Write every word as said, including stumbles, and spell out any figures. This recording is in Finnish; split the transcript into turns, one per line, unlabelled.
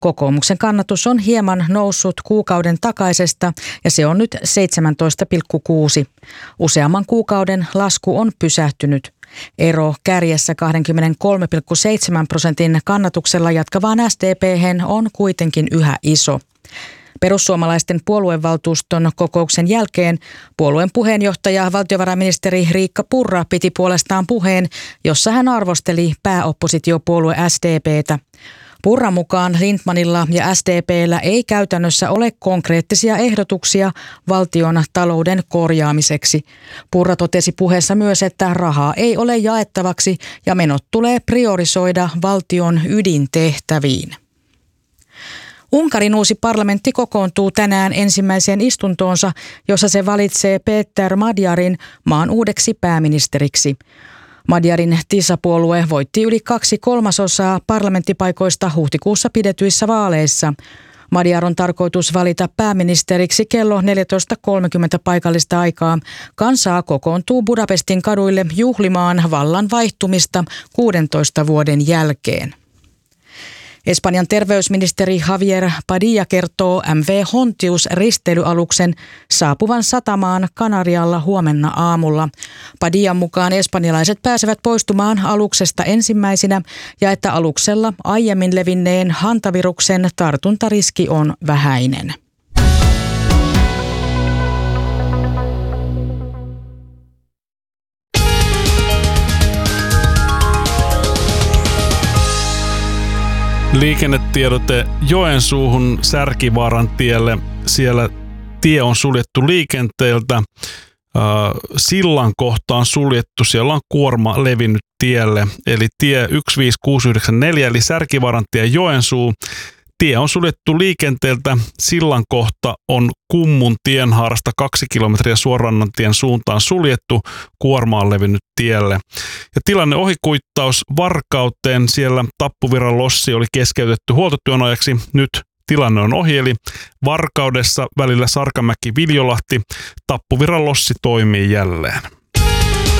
Kokoomuksen kannatus on hieman noussut kuukauden takaisesta ja se on nyt seitsemäntoista pilkku kuusi. Useamman kuukauden lasku on pysähtynyt. Ero kärjessä kaksikymmentäkolme pilkku seitsemän prosentin kannatuksella jatkavaan S D P:hen on kuitenkin yhä iso. Perussuomalaisten puoluevaltuuston kokouksen jälkeen puolueen puheenjohtaja valtiovarainministeri Riikka Purra piti puolestaan puheen, jossa hän arvosteli pääoppositiopuolue S D P:tä. Purran mukaan Lindtmanilla ja S D P:llä ei käytännössä ole konkreettisia ehdotuksia valtion talouden korjaamiseksi. Purra totesi puheessa myös, että rahaa ei ole jaettavaksi ja menot tulee priorisoida valtion ydintehtäviin. Unkarin uusi parlamentti kokoontuu tänään ensimmäiseen istuntoonsa, jossa se valitsee Péter Magyarin maan uudeksi pääministeriksi. Magyarin TISA-puolue voitti yli kaksi kolmasosaa parlamenttipaikoista huhtikuussa pidetyissä vaaleissa. Magyar on tarkoitus valita pääministeriksi kello neljätoista kolmekymmentä paikallista aikaa. Kansaa kokoontuu Budapestin kaduille juhlimaan vallan vaihtumista kuudentoista vuoden jälkeen. Espanjan terveysministeri Javier Padilla kertoo M V Hontius-risteilyaluksen saapuvan satamaan Kanarialla huomenna aamulla. Padillan mukaan espanjalaiset pääsevät poistumaan aluksesta ensimmäisinä ja että aluksella aiemmin levinneen hantaviruksen tartuntariski on vähäinen.
Liikennetiedote Joensuuhun Särkivaaran tielle. Siellä tie on suljettu liikenteeltä. Sillan kohta on suljettu. Siellä on kuorma levinnyt tielle. Eli tie yksi viisi kuusi yhdeksän neljä eli Särkivaaran tie Joensuu. Tie on suljettu liikenteeltä. Sillan kohta on Kummun tienhaarasta kaksi kilometriä Suorannantien suuntaan suljettu. Kuorma on levinnyt tielle. Ja tilanne ohikuittaus Varkauteen. Siellä Tappuvirran lossi oli keskeytetty huoltotyön ajaksi. Nyt tilanne on ohi, eli Varkaudessa välillä Sarkamäki-Viljolahti Tappuvirran lossi toimii jälleen.